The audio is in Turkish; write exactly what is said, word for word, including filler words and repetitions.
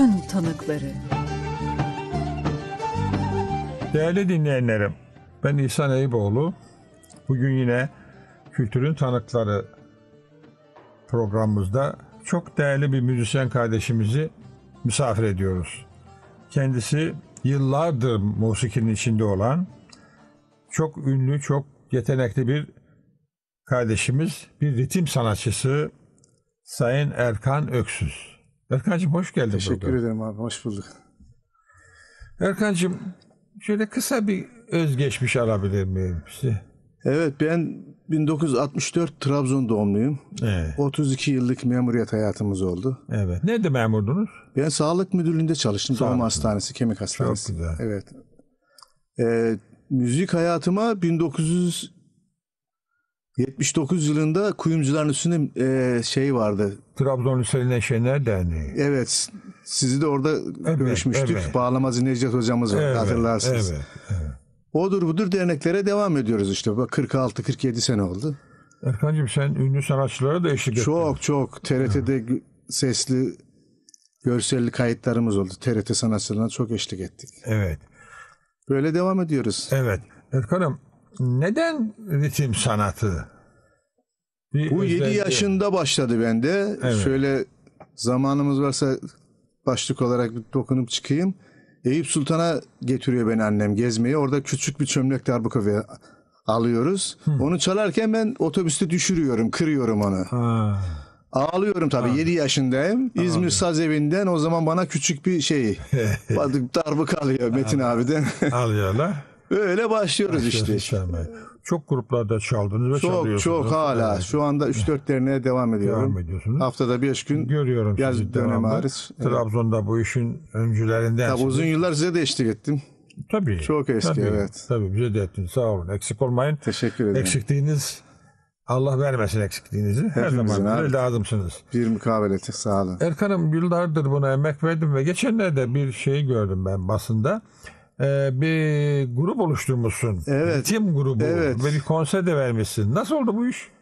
Kültürün tanıkları. Değerli dinleyenlerim, ben İhsan Eyüboğlu. Bugün yine Kültürün Tanıkları programımızda çok değerli bir müzisyen kardeşimizi misafir ediyoruz. Kendisi yıllardır musikinin içinde olan, çok ünlü, çok yetenekli bir kardeşimiz, bir ritim sanatçısı Sayın Erkan Öksüz. Erkancığım hoş geldin. Teşekkür burada. ederim abi, hoş bulduk. Erkancığım, şöyle kısa bir özgeçmiş alabilir miyim size? Evet, ben bin dokuz yüz altmış dört Trabzon doğumluyum. Evet. otuz iki yıllık memuriyet hayatımız oldu. Evet. Nerede memurdunuz? Ben sağlık müdürlüğünde çalıştım. Sağlık Doğum mı? hastanesi, kemik hastanesi. Çok güzel. Evet. Ee, müzik hayatıma bin dokuz yüz yetmiş dokuz yılında Kuyumcuların Üstüne e, şey vardı. Trabzon Liseli Neşener Derneği. Evet. Sizi de orada Evet, görüşmüştük. evet. Bağlamacı Necdet hocamız var, Evet, hatırlarsınız. Evet, evet. Odur budur derneklere devam ediyoruz işte. Bak kırk altı kırk yedi sene oldu. Erkancığım sen ünlü sanatçılara da eşlik ettin. Çok çok T R T'de gü- sesli görselli kayıtlarımız oldu. T R T sanatçılarına çok eşlik ettik. Evet. Böyle devam ediyoruz. Evet. Erkan'ım neden ritim sanatı? Bir Bu yedi özelliği- yaşında başladı bende. Evet. Şöyle zamanımız varsa başlık olarak bir dokunup çıkayım. Eyüp Sultan'a getiriyor beni annem gezmeye. Orada küçük bir çömlek darbuka ve- alıyoruz. Hı. Onu çalarken ben otobüste düşürüyorum, kırıyorum onu. Ha. Ağlıyorum tabii. yedi yaşındayım. İzmir Saz Evi'nden o zaman bana küçük bir şey darbuka alıyor Metin abiden. Alıyorlar. Öyle başlıyoruz işte. Çalmaya. Çok gruplarda çaldınız ve Çok çalıyorsunuz. çok hala. Evet. Şu anda üç dört derneğe devam ediyorum. Devam ediyorsunuz. Haftada beş gün Görüyorum yaz sizi dönemi devamlı. hariç. Evet. Trabzon'da bu işin öncülerinden. Tabii uzun yıllar size de eşlik ettim. Tabii. Çok eski, tabii, evet. Tabii bize de ettiniz. Sağ olun. Eksik olmayın. Teşekkür ederim. Eksikliğiniz Allah vermesin eksikliğinizi. Her Hepimizin zaman abi. bize lazımsınız. Bir mukabeleti sağ olun. Erkan'ım yıllardır buna emek verdim ve geçenlerde bir şey gördüm ben basında. Ee, bir grup oluşturmuşsun. Evet. Ritim grubu. Evet. Ve bir konser de vermişsin. Nasıl oldu bu iş?